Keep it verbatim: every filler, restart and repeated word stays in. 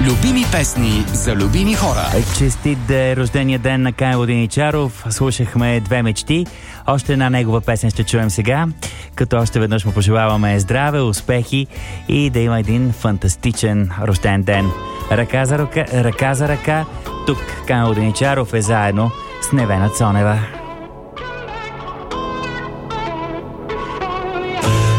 Любими песни за любими хора. Честит да е рождения ден на Кайло Деничаров. Слушахме Две мечти. Още една негова песен ще чуем сега, като още веднъж му пожелаваме здраве, успехи и да има един фантастичен рожден ден. Ръка за ръка, ръка за ръка. Тук Кайло Деничаров е заедно с Невена Цонева.